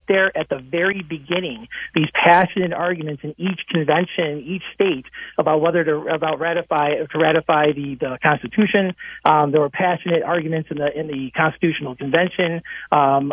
there at the very beginning, these passionate arguments in each convention, in each state about whether to ratify the Constitution. There were passionate arguments in the Constitutional Convention. In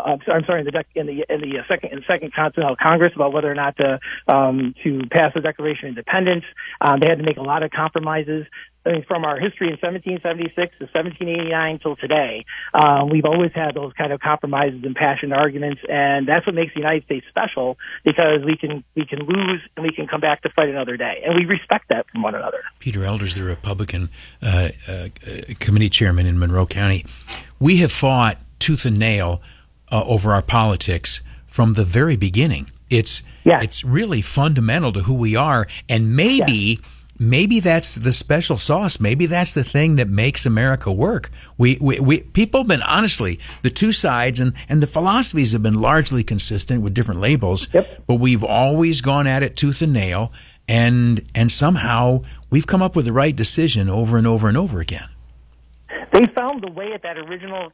the Second Continental Congress about whether or not to pass the Declaration of Independence. They had to make a lot of compromises. I mean, from our history in 1776 to 1789 till today, we've always had those kind of compromises and passionate arguments, and that's what makes the United States special, because we can lose and we can come back to fight another day, and we respect that from one another. Peter Elders, the Republican committee chairman in Monroe County. We have fought tooth and nail over our politics from the very beginning. It's really fundamental to who we are, and maybe that's the special sauce. Maybe that's the thing that makes America work. We people have been, honestly, the two sides and the philosophies have been largely consistent with different labels, but we've always gone at it tooth and nail, and somehow we've come up with the right decision over and over and over again. They found the way at that original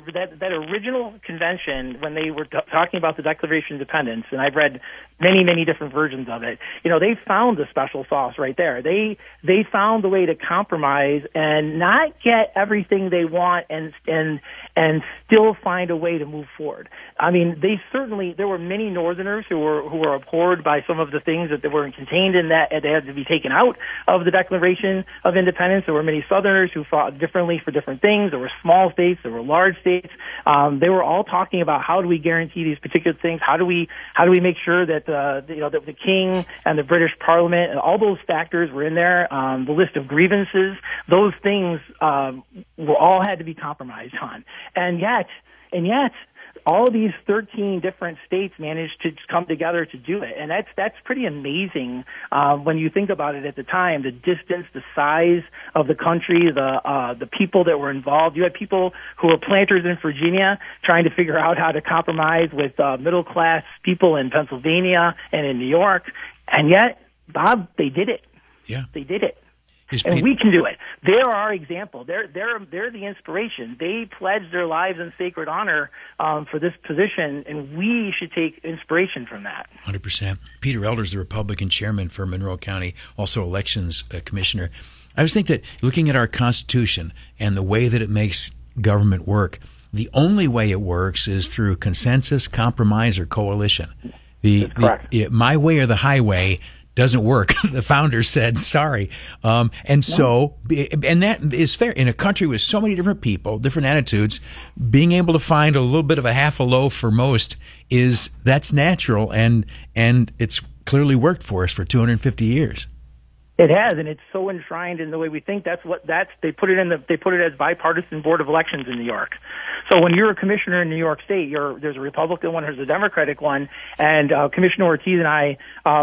convention when they were talking about the Declaration of Independence, and I've read many different versions of it. You know, they found the special sauce right there. They found the way to compromise and not get everything they want and still find a way to move forward. I mean, there were many Northerners who were abhorred by some of the things that were contained in that, they had to be taken out of the Declaration of Independence. There were many Southerners who fought differently for different things. There were small states, there were large states. They were all talking about how do we guarantee these particular things? How do we make sure that the King and the British Parliament and all those factors were in there? The list of grievances, those things were all had to be compromised on, and yet, all of these 13 different states managed to come together to do it, and that's pretty amazing when you think about it. At the time, the distance, the size of the country, the people that were involved. You had people who were planters in Virginia trying to figure out how to compromise with middle class people in Pennsylvania and in New York, and yet, Bob, they did it. Yeah, they did it. And we can do it. They're our example. They're the inspiration. They pledged their lives in sacred honor for this position, and we should take inspiration from that. 100%. Peter Elders, the Republican chairman for Monroe County, also elections commissioner. I just think that looking at our Constitution and the way that it makes government work, the only way it works is through consensus, compromise, or coalition. My way or the highway doesn't work. The founders said, sorry. And that is fair. In a country with so many different people, different attitudes, being able to find a little bit of a half a loaf for most that's natural, and it's clearly worked for us for 250 years. It has, and it's so enshrined in the way we think. They put it as bipartisan board of elections in New York. So when you're a commissioner in New York State, there's a Republican one, there's a Democratic one, and Commissioner Ortiz and I,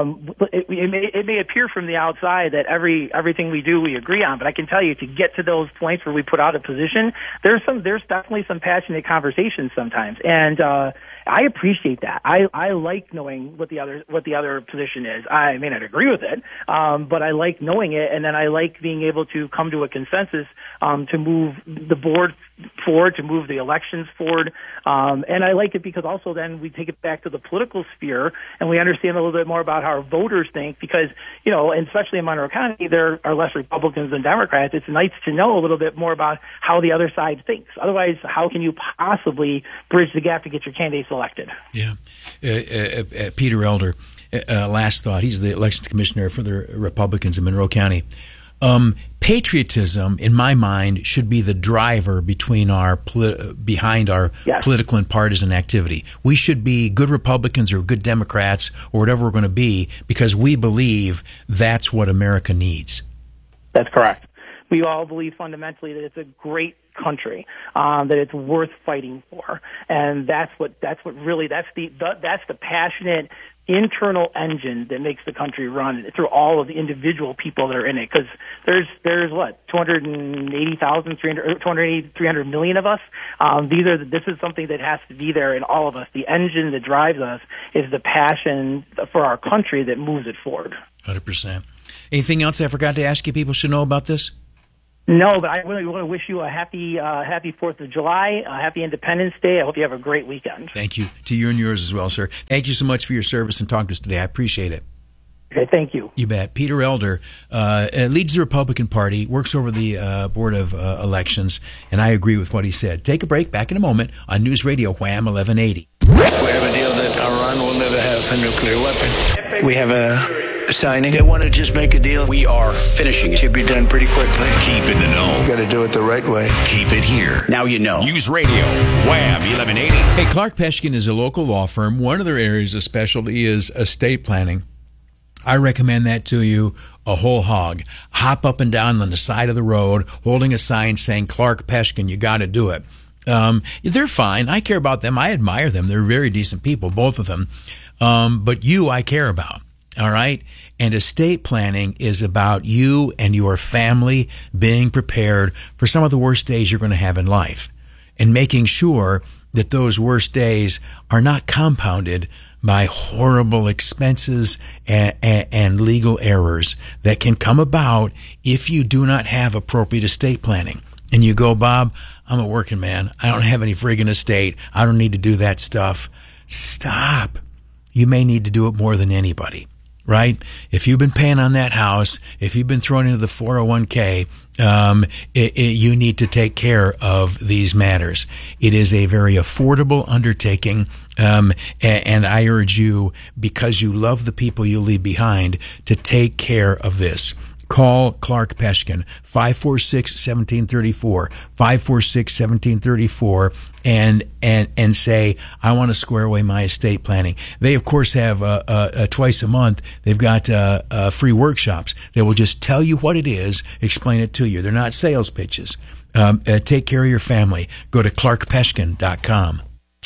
it may appear from the outside that everything we do we agree on, but I can tell you, to get to those points where we put out a position, there's definitely some passionate conversations sometimes, and I appreciate that. I like knowing what the other position is. I may not agree with it, but I like knowing it, and then I like being able to come to a consensus to move the board forward, to move the elections forward, and I like it because also then we take it back to the political sphere and we understand a little bit more about how our voters think, because, and especially in Monroe County, there are less Republicans than Democrats. It's nice to know a little bit more about how the other side thinks. Otherwise, how can you possibly bridge the gap to get your candidates elected? Yeah. Peter Elder, last thought. He's the elections commissioner for the Republicans in Monroe County. Patriotism, in my mind, should be the driver behind our political and partisan activity. We should be good Republicans or good Democrats or whatever we're going to be because we believe that's what America needs. That's correct. We all believe fundamentally that it's a great country, that it's worth fighting for, and that's the passionate internal engine that makes the country run through all of the individual people that are in it. Because there's 300 million of us. This is something that has to be there in all of us. The engine that drives us is the passion for our country that moves it forward. 100%. Anything else I forgot to ask you people should know about this? No, but I really want to wish you a happy 4th of July, a happy Independence Day. I hope you have a great weekend. Thank you. To you and yours as well, sir. Thank you so much for your service and talking to us today. I appreciate it. Okay, thank you. You bet. Peter Elder leads the Republican Party, works over the Board of Elections, and I agree with what he said. Take a break. Back in a moment on News Radio Wham 1180. We have a deal that Iran will never have a nuclear weapon. We have a signing. They want to just make a deal. We are finishing it. Should be done pretty quickly. Keep in the know. Got to do it the right way. Keep it here. Now you know. News Radio Wham 1180. Hey, Clark Peshkin is a local law firm. One of their areas of specialty is estate planning. I recommend that to you a whole hog. Hop up and down on the side of the road, holding a sign saying Clark Peshkin, you got to do it. They're fine. I care about them. I admire them. They're very decent people, both of them. But you, I care about. All right? And estate planning is about you and your family being prepared for some of the worst days you're going to have in life and making sure that those worst days are not compounded by horrible expenses and legal errors that can come about if you do not have appropriate estate planning. And you go, Bob, I'm a working man. I don't have any friggin' estate. I don't need to do that stuff. Stop. You may need to do it more than anybody, right? If you've been paying on that house, if you've been thrown into the 401k, you need to take care of these matters. It is a very affordable undertaking, and I urge you, because you love the people you leave behind, to take care of this. Call Clark Peshkin, 546-1734, 546-1734, and say, I want to square away my estate planning. They, of course, have twice a month, they've got free workshops. They will just tell you what it is, explain it to you. They're not sales pitches. Take care of your family. Go to clarkpeshkin.com.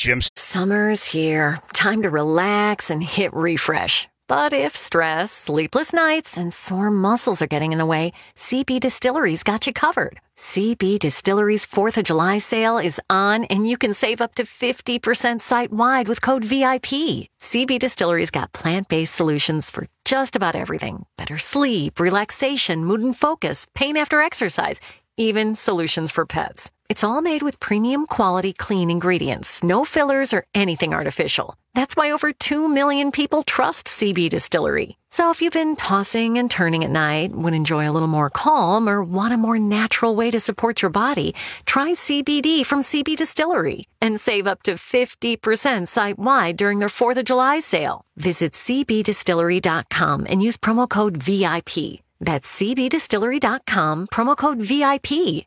Summer's here. Time to relax and hit refresh. But if stress, sleepless nights, and sore muscles are getting in the way, CB Distillery's got you covered. CB Distillery's 4th of July sale is on, and you can save up to 50% site-wide with code VIP. CB Distillery's got plant-based solutions for just about everything. Better sleep, relaxation, mood and focus, pain after exercise, even solutions for pets. It's all made with premium quality clean ingredients, no fillers or anything artificial. That's why over 2 million people trust CB Distillery. So if you've been tossing and turning at night, would enjoy a little more calm, or want a more natural way to support your body, try CBD from CB Distillery and save up to 50% site-wide during their 4th of July sale. Visit cbdistillery.com and use promo code VIP. That's cbdistillery.com, promo code VIP.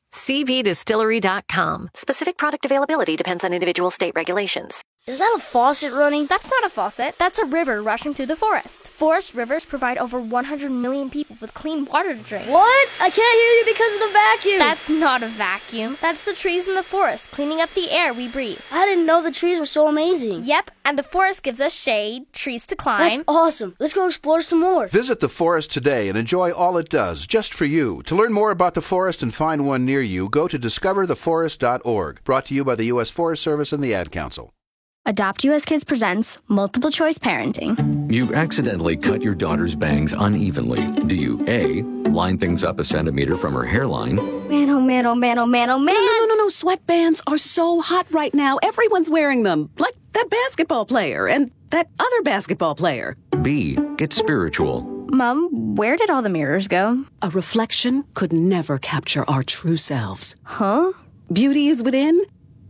cbdistillery.com. Specific product availability depends on individual state regulations. Is that a faucet running? That's not a faucet. That's a river rushing through the forest. Forest rivers provide over 100 million people with clean water to drink. What? I can't hear you because of the vacuum. That's not a vacuum. That's the trees in the forest, cleaning up the air we breathe. I didn't know the trees were so amazing. Yep, and the forest gives us shade, trees to climb. That's awesome. Let's go explore some more. Visit the forest today and enjoy all it does, just for you. To learn more about the forest and find one near you, go to discovertheforest.org. Brought to you by the U.S. Forest Service and the Ad Council. Adopt US Kids presents Multiple Choice Parenting. You've accidentally cut your daughter's bangs unevenly. Do you A, line things up a centimeter from her hairline? Man, oh man, oh man, oh man, oh man. No. Sweatbands are so hot right now. Everyone's wearing them. Like that basketball player and that other basketball player. B, get spiritual. Mom, where did all the mirrors go? A reflection could never capture our true selves. Huh? Beauty is within.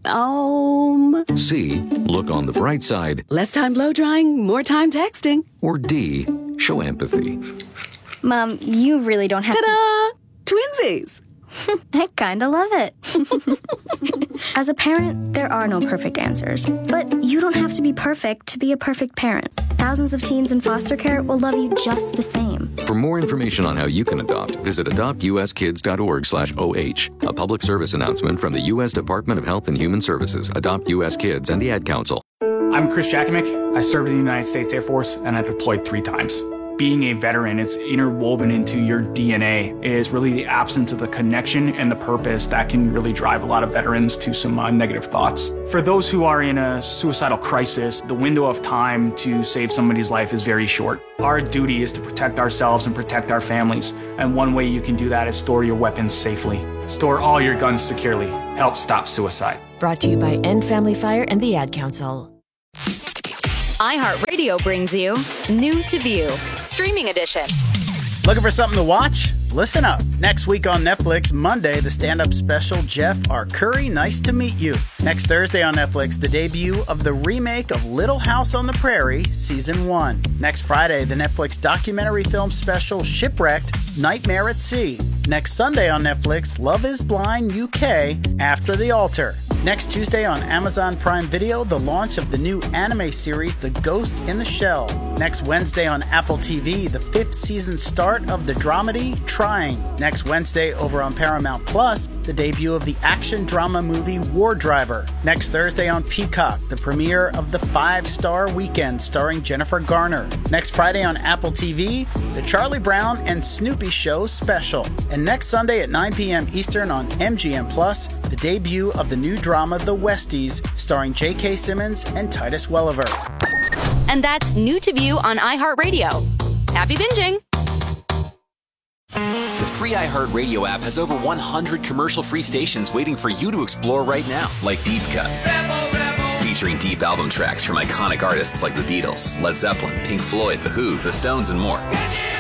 C, look on the bright side. Less time blow drying, more time texting. Or D, show empathy. Mom, you really don't have Ta-da! Twinsies! I kind of love it. As a parent, there are no perfect answers. But you don't have to be perfect to be a perfect parent. Thousands of teens in foster care will love you just the same. For more information on how you can adopt, visit adoptuskids.org/OH. A public service announcement from the U.S. Department of Health and Human Services, Adopt U.S. Kids, and the Ad Council. I'm Chris Jakomick. I served in the United States Air Force, and I deployed 3 times. being a veteran, it's interwoven into your DNA, is really the absence of the connection and the purpose that can really drive a lot of veterans to some negative thoughts. For those who are in a suicidal crisis, the window of time to save somebody's life is very short. Our duty is to protect ourselves and protect our families, and one way you can do that is store your weapons safely. Store all your guns securely. Help stop suicide. Brought to you by End Family Fire and the Ad Council. iHeartRadio brings you New to View, Streaming Edition. Looking for something to watch? Listen up. Next week on Netflix, Monday, the stand-up special Jeff Arcuri, Nice to Meet You. Next Thursday on Netflix, the debut of the remake of Little House on the Prairie, Season 1. Next Friday, the Netflix documentary film special Shipwrecked, Nightmare at Sea. Next Sunday on Netflix, Love is Blind UK, After the Altar. Next Tuesday on Amazon Prime Video, the launch of the new anime series The Ghost in the Shell. Next Wednesday on Apple TV, the 5th season start of the dramedy Trying. Next Wednesday over on Paramount Plus, the debut of the action drama movie War Driver. Next Thursday on Peacock, the premiere of The 5-Star Weekend starring Jennifer Garner. Next Friday on Apple TV, the Charlie Brown and Snoopy Show special. And next Sunday at 9 p.m. Eastern on MGM Plus, the debut of the new drama The Westies starring J.K. Simmons and Titus Welliver. And that's New to View on iHeartRadio. Happy binging! The free iHeartRadio app has over 100 commercial-free stations waiting for you to explore right now, like Deep Cuts, featuring deep album tracks from iconic artists like the Beatles, Led Zeppelin, Pink Floyd, The Who, The Stones, and more.